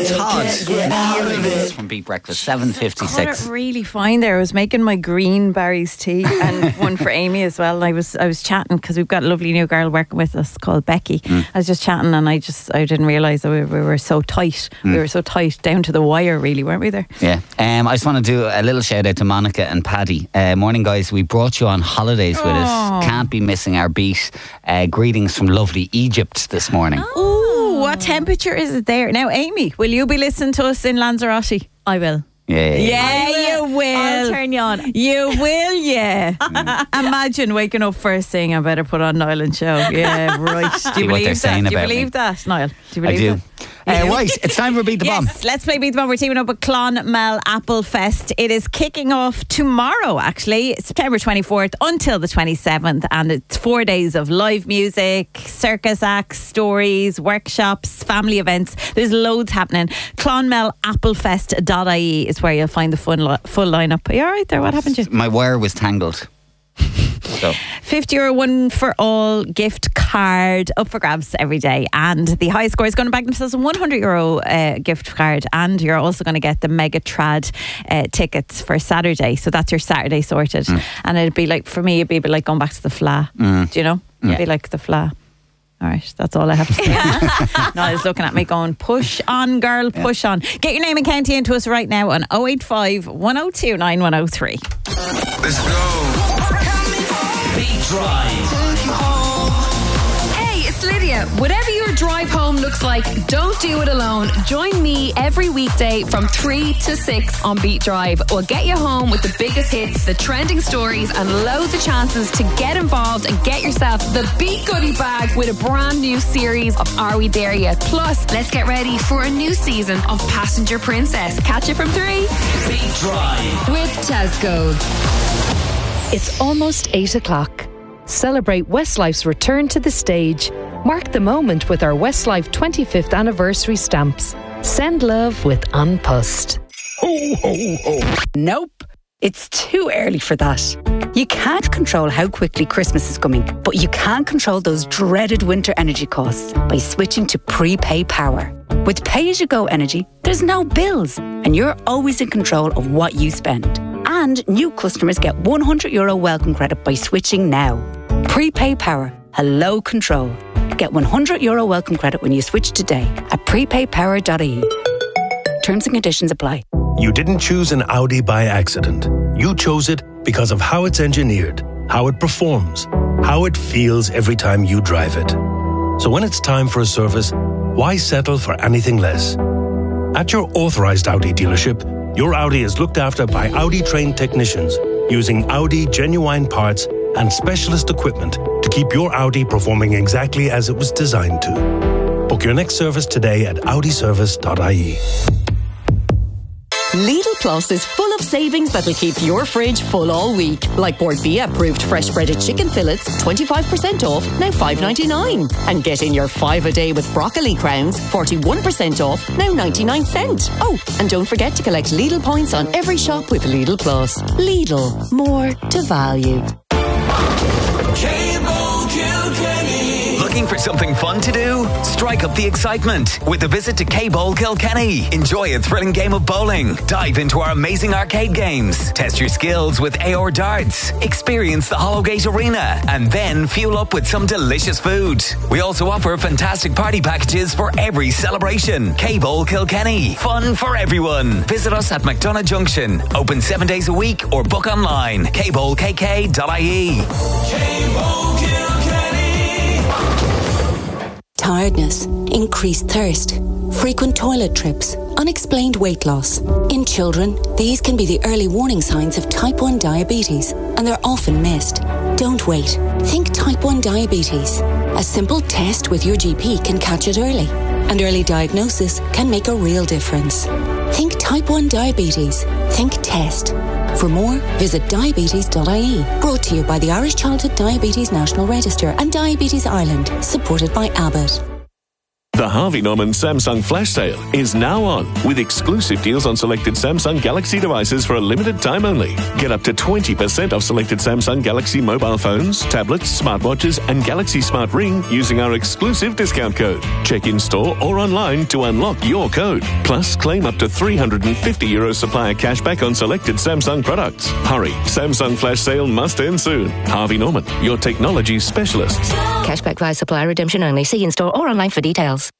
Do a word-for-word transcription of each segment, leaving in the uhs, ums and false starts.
Todd, Mornings from Beat Breakfast, seven fifty-six. I got it really fine there. I was making my green berries tea and one for Amy as well. And I was I was chatting because we've got a lovely new girl working with us called Becky. Mm. I was just chatting and I just I didn't realise that we, we were so tight. Mm. We were so tight down to the wire, really, weren't we there? Yeah. Um, I just want to do a little shout out to Monica and Paddy. Uh, morning, guys. We brought you on holidays with Oh. us. Can't be missing our beat. Uh, greetings from lovely Egypt this morning. Ooh, what temperature is it there? Now, Amy, will you be listening to us in Lanzarote? I will. Yeah, Yeah, you will. I'll turn you on. You will, yeah. Imagine waking up first saying, I better put on Niall and Show. Yeah, right. Do See you what believe they're that? saying Do you about believe me. that, Niall? Do you I believe do. that? Uh, right, it's time for Beat the Bomb. Yes, let's play Beat the Bomb. We're teaming up with Clonmel Apple Fest. It is kicking off tomorrow, actually, September twenty-fourth until the twenty-seventh, and it's four days of live music, circus acts, stories, workshops, family events. There's loads happening. Clonmel Apple Fest dot I E is where you'll find the fun li- full lineup. Are you all right there? What happened to you? My wire was tangled. So. fifty euro one for all gift card up for grabs every day, and the highest score is going to bag themselves a one hundred euro uh, gift card, and you're also going to get the Mega Trad uh, tickets for Saturday, so that's your Saturday sorted. Mm. And it'd be like, for me, it'd be like going back to the Fla. Mm. Do you know? It'd yeah. be like the Fla. All right, that's all I have to say. Niall's looking at me going, push on, girl, push yeah. on. Get your name and county into us right now on oh eight five, one oh two, nine one oh three. Let's go. Beat Drive. Hey, it's Lydia. Whatever your drive home looks like, don't do it alone. Join me every weekday from three to six on Beat Drive. We'll get you home with the biggest hits, the trending stories, and loads of chances to get involved and get yourself the Beat Goodie Bag with a brand new series of Are We There Yet? Plus, let's get ready for a new season of Passenger Princess. Catch you from three. Beat Drive with Tesco. It's almost eight o'clock. Celebrate Westlife's return to the stage. Mark the moment with our Westlife twenty-fifth anniversary stamps. Send love with An Post. Ho, ho, ho. Nope, it's too early for that. You can't control how quickly Christmas is coming, but you can control those dreaded winter energy costs by switching to Prepay Power. With pay-as-you-go energy, there's no bills, and you're always in control of what you spend. And new customers get one hundred euro welcome credit by switching now. Prepay Power. Hello control. Get one hundred euro welcome credit when you switch today at prepay power dot I E. Terms and conditions apply. You didn't choose an Audi by accident. You chose it because of how it's engineered, how it performs, how it feels every time you drive it. So when it's time for a service, why settle for anything less? At your authorized Audi dealership, your Audi is looked after by Audi-trained technicians using Audi genuine parts and specialist equipment to keep your Audi performing exactly as it was designed to. Book your next service today at audi service dot I E. Lidl Plus is full of savings that'll keep your fridge full all week. Like Bordbia approved fresh breaded chicken fillets, twenty-five percent off, now five ninety-nine. And get in your five a day with broccoli crowns, forty-one percent off, now ninety-nine cent. Oh, and don't forget to collect Lidl points on every shop with Lidl Plus. Lidl, more to value. Looking for something fun to do? Strike up the excitement with a visit to K-Bowl Kilkenny. Enjoy a thrilling game of bowling. Dive into our amazing arcade games. Test your skills with A R darts. Experience the Hollowgate Arena. And then fuel up with some delicious food. We also offer fantastic party packages for every celebration. K-Bowl Kilkenny. Fun for everyone. Visit us at McDonagh Junction. Open seven days a week or book online. K bowl K K dot I E. K-Bowl Kilkenny. Tiredness, increased thirst, frequent toilet trips, unexplained weight loss. In children, these can be the early warning signs of type one diabetes, and they're often missed. Don't wait. Think type one diabetes. A simple test with your G P can catch it early, and early diagnosis can make a real difference. Think type one diabetes. Think test. For more, visit diabetes dot I E. Brought to you by the Irish Childhood Diabetes National Register and Diabetes Ireland, supported by Abbott. The Harvey Norman Samsung Flash Sale is now on, with exclusive deals on selected Samsung Galaxy devices for a limited time only. Get up to twenty percent off selected Samsung Galaxy mobile phones, tablets, smartwatches and Galaxy Smart Ring using our exclusive discount code. Check in store or online to unlock your code. Plus, claim up to three hundred fifty euro supplier cashback on selected Samsung products. Hurry, Samsung Flash Sale must end soon. Harvey Norman, your technology specialists. Cashback via supplier redemption only. See in store or online for details.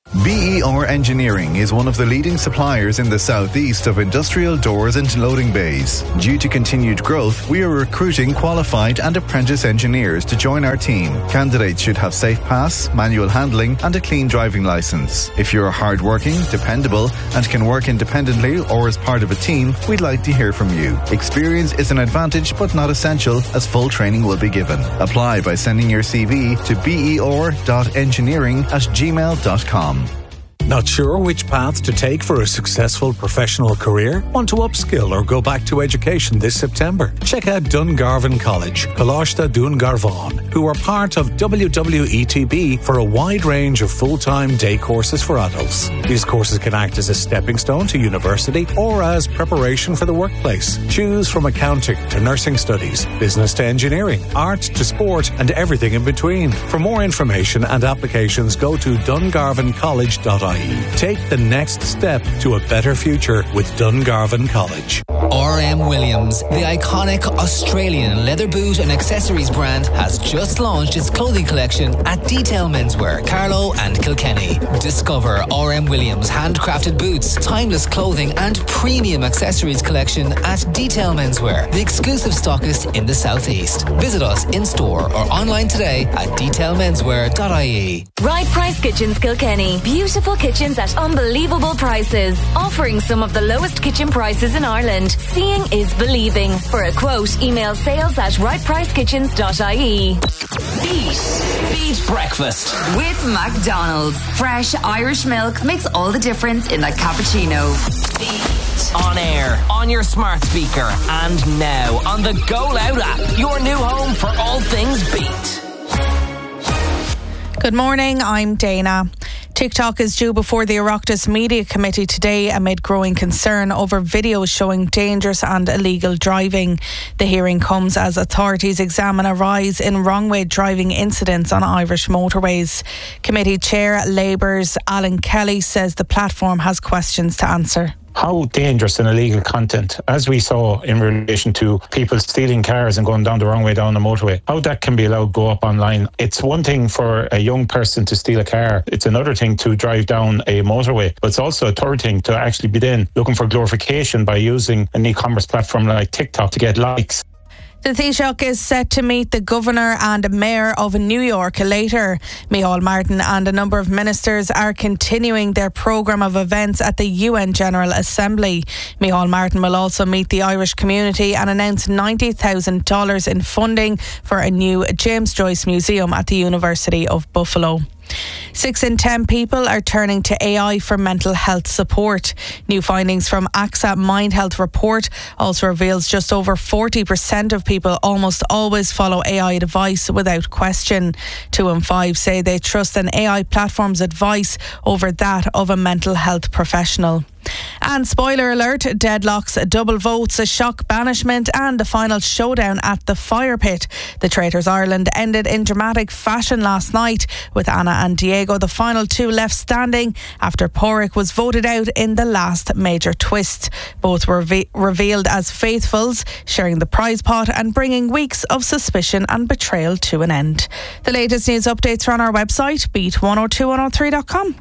B E R Engineering is one of the leading suppliers in the southeast of industrial doors and loading bays. Due to continued growth, we are recruiting qualified and apprentice engineers to join our team. Candidates should have safe pass, manual handling and a clean driving licence. If you are hardworking, dependable and can work independently or as part of a team, we'd like to hear from you. Experience is an advantage but not essential, as full training will be given. Apply by sending your C V to b e r dot engineering at gmail dot com. Not sure which path to take for a successful professional career? Want to upskill or go back to education this September? Check out Dungarvan College, Coláiste Dungarvan, who are part of W W E T B for a wide range of full-time day courses for adults. These courses can act as a stepping stone to university or as preparation for the workplace. Choose from accounting to nursing studies, business to engineering, art to sport, and everything in between. For more information and applications, go to dungarvan college dot I E. Take the next step to a better future with Dungarvan College. R M Williams, the iconic Australian leather boot and accessories brand, has just launched its clothing collection at Detail Menswear, Carlow and Kilkenny. Discover R M Williams handcrafted boots, timeless clothing and premium accessories collection at Detail Menswear, the exclusive stockist in the southeast. Visit us in store or online today at detail menswear dot I E. Right Price Kitchens Kilkenny. Beautiful kitchens at unbelievable prices. Offering some of the lowest kitchen prices in Ireland. Seeing is believing. For a quote, email sales at right price kitchens dot I E. Beat. Beat breakfast. With McDonald's. Fresh Irish milk makes all the difference in that cappuccino. Beat. On air, on your smart speaker, and now on the Go Loud app. Your new home for all things Beat. Good morning, I'm Dana. TikTok is due before the Oireachtas Media Committee today amid growing concern over videos showing dangerous and illegal driving. The hearing comes as authorities examine a rise in wrong-way driving incidents on Irish motorways. Committee Chair Labour's Alan Kelly says the platform has questions to answer. How dangerous and illegal content, as we saw in relation to people stealing cars and going down the wrong way down the motorway, how that can be allowed to go up online. It's one thing for a young person to steal a car. It's another thing to drive down a motorway. But it's also a third thing to actually be then looking for glorification by using an e-commerce platform like TikTok to get likes. The Taoiseach is set to meet the Governor and Mayor of New York later. Micheál Martin and a number of ministers are continuing their programme of events at the U N General Assembly. Micheál Martin will also meet the Irish community and announce ninety thousand dollars in funding for a new James Joyce Museum at the University of Buffalo. Six in ten people are turning to A I for mental health support. New findings from A X A Mind Health report also reveals just over forty percent of people almost always follow A I advice without question. Two in five say they trust an A I platform's advice over that of a mental health professional. And spoiler alert, deadlocks, double votes, a shock banishment and a final showdown at the fire pit. The Traitors Ireland ended in dramatic fashion last night, with Anna and Diego the final two left standing after Porrick was voted out in the last major twist. Both were ve- revealed as faithfuls, sharing the prize pot and bringing weeks of suspicion and betrayal to an end. The latest news updates are on our website, beat one oh two one oh three dot com.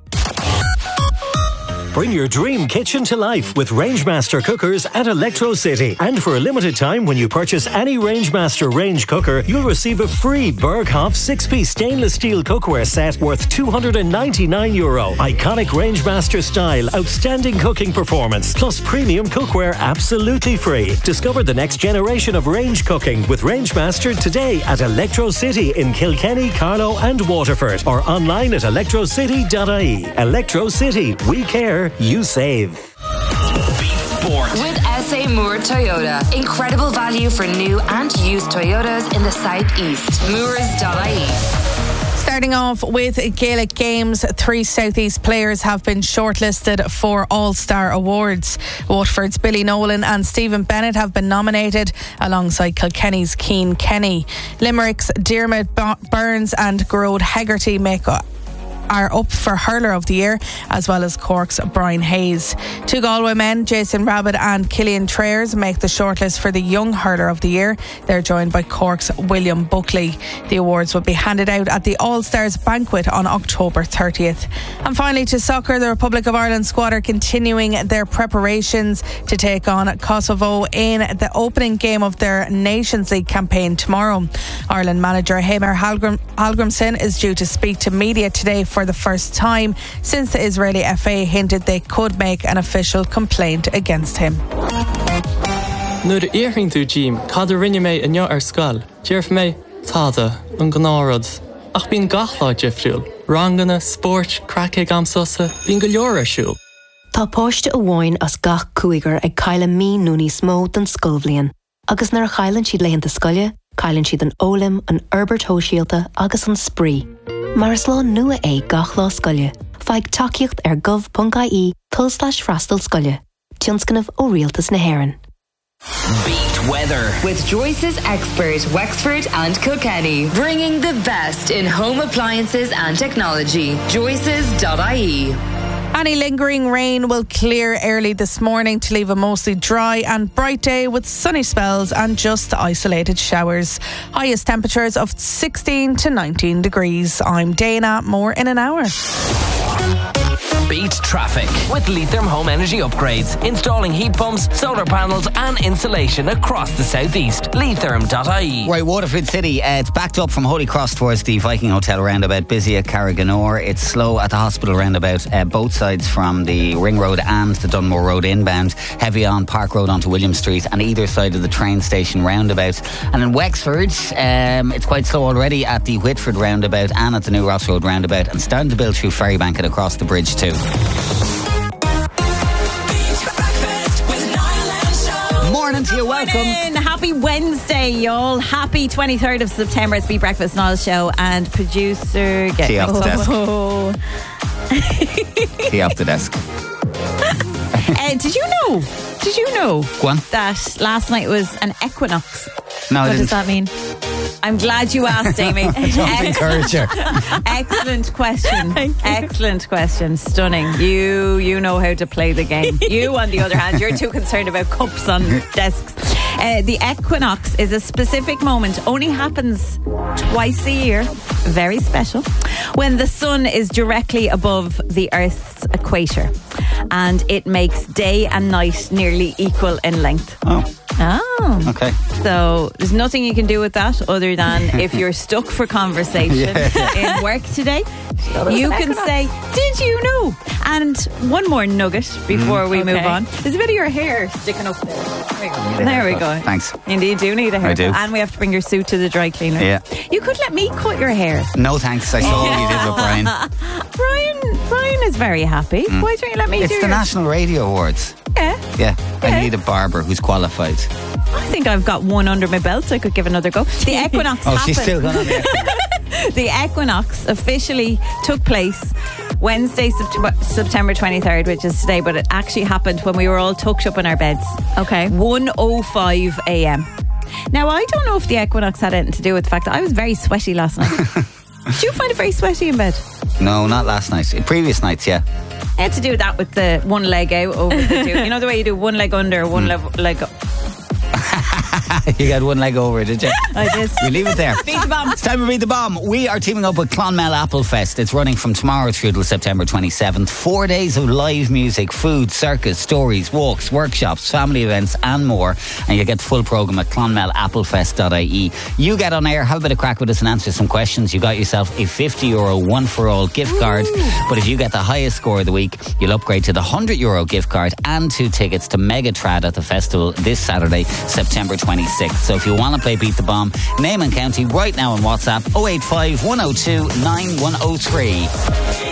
Bring your dream kitchen to life with Rangemaster cookers at Electro City. And for a limited time, when you purchase any Rangemaster range cooker, you'll receive a free Berghoff six-piece stainless steel cookware set worth two hundred ninety-nine euro. Iconic Rangemaster style, outstanding cooking performance, plus premium cookware absolutely free. Discover the next generation of range cooking with Rangemaster today at Electro City in Kilkenny, Carlow and Waterford, or online at electro city dot I E. Electro City, we care, you save. Beat Sport. With S A Moore Toyota. Incredible value for new and used Toyotas in the southeast. moores dot I E. Starting off with Gaelic Games, three South East players have been shortlisted for All-Star Awards. Waterford's Billy Nolan and Stephen Bennett have been nominated alongside Kilkenny's Cian Kenny. Limerick's Dermot Burns and Gerard Hegarty make up are up for Hurler of the Year, as well as Cork's Brian Hayes. Two Galway men, Jason Rabbit and Killian Trayers, make the shortlist for the Young Hurler of the Year. They're joined by Cork's William Buckley. The awards will be handed out at the All-Stars banquet on October thirtieth. And finally to soccer, the Republic of Ireland squad are continuing their preparations to take on Kosovo in the opening game of their Nations League campaign tomorrow. Ireland manager Heimir Hallgrim- Hallgrimsson is due to speak to media today for the first time since the Israeli F A hinted they could make an official complaint against him. Nuair a íochring tú Jim, cad a rinne mé inniu ar scoil, dearf mé táda an gnárad. Ach bín gachlá defriúil, rangana, sport, crackig am sosa, bín go leor arsúil. Tá páiste a bháin as gach cúigar ag caile mí núní smó den scolbhliain. Agus nar a chailann siad leighinn de scoile, cailann siad an ólim, an Herbert Hóisialta agus an spree. Mar is lá nua é gach lá scoile. Feig takeíocht ar gov dot I E tull slash freastal scoile. Tionscanamh ó Rialtas na Héireann. Beat weather with Joyce's expert Wexford and Kilkenny, bringing the best in home appliances and technology. Joyce's dot I E. Any lingering rain will clear early this morning to leave a mostly dry and bright day with sunny spells and just isolated showers. Highest temperatures of sixteen to nineteen degrees. I'm Dana, more in an hour. Beat traffic with Leitrim Home Energy Upgrades. Installing heat pumps, solar panels and insulation across the southeast. Leitrim dot I E. Right, Waterford City, uh, it's backed up from Holy Cross towards the Viking Hotel roundabout, busy at Carriganore. It's slow at the hospital roundabout, uh, both sides from the Ring Road and the Dunmore Road inbound. Heavy on Park Road onto William Street and either side of the train station roundabout. And in Wexford, um, it's quite slow already at the Whitford roundabout and at the New Ross Road roundabout, and starting to build through Ferrybank and across the bridge too. Morning to you, welcome. Morning. Happy Wednesday, y'all. Happy twenty-third of September. It's Beat Breakfast Niall Show and producer... Get Key off the desk. Oh. Key off the desk. uh, did you know? Did you know Go on. that last night was an equinox? No, I What didn't. does that mean? I'm glad you asked, Amy. Don't encourage her. Excellent question. Excellent question. Stunning. You you know how to play the game. You, on the other hand, you're too concerned about cups on desks. Uh, the equinox is a specific moment, only happens twice a year, very special, when the sun is directly above the Earth's equator and it makes day and night nearly equal in length. Oh. Oh. Okay. So there's nothing you can do with that other than if you're stuck for conversation Yeah. in work today, there's you an can equinox. say, did you know? And one more nugget before Mm. we move Okay. on. There's a bit of your hair sticking up there. There we go. Need a There we haircut. go. Thanks. Indeed, you need a haircut. do. And we have to bring your suit to the dry cleaner. Yeah. You could let me cut your hair. No thanks, I saw what you did with Brian. Brian, Brian is very happy. Mm. Why don't you let me It's do the your... National Radio Awards. Yeah. Yeah, I need a barber who's qualified. I think I've got one under my belt. I could give another go. The equinox Oh, happened. she's still going on there. The equinox officially took place Wednesday, Sept- September twenty-third, which is today, but it actually happened when we were all tucked up in our beds. Okay. one oh five a.m. Now, I don't know if the equinox had anything to do with the fact that I was very sweaty last night. Did you find it very sweaty in bed? No, not last night. Previous nights, yeah. It had to do with that, with the one leg out over the two. You know the way you do one leg under, one Mm. le- leg up. You got one leg over, did you? I did. We leave it there. Beat the bomb. It's time to beat the bomb. We are teaming up with Clonmel Apple Fest. It's running from tomorrow through till September twenty-seventh. Four days of live music, food, circus, stories, walks, workshops, family events and more. And you get the full programme at clonmel apple fest dot I E. You get on air, have a bit of crack with us and answer some questions. You got yourself a fifty euro one for all gift card. But if you get the highest score of the week, you'll upgrade to the one hundred euro gift card and two tickets to Megatrad at the festival this Saturday, September twenty-sixth. So if you want to play Beat the Bomb, name and county right now on WhatsApp oh eight five, one oh two, nine one oh three.